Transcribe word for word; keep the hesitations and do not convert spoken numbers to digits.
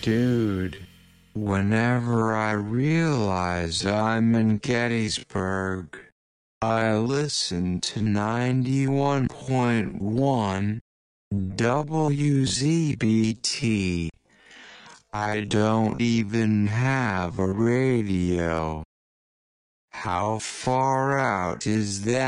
Dude, whenever I realize I'm in Gettysburg, I listen to ninety-one point one W Z B T. I don't even have a radio. How far out is that?